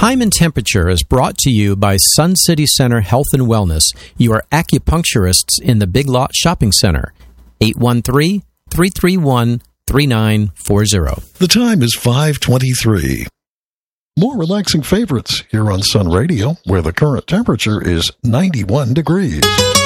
Time and Temperature is brought to you by Sun City Center Health and Wellness. You are acupuncturists in the Big Lot Shopping Center. 813-331-3940. The time is 5:23. More relaxing favorites here on Sun Radio, where the current temperature is 91 degrees.